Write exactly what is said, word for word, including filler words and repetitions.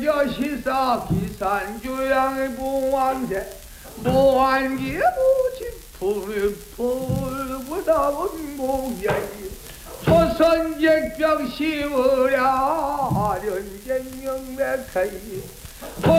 여시사 기산교양의 봉황제 봉황기 무지 불불보다은 목야이 조선객병 시으랴 하련쟁명맥하이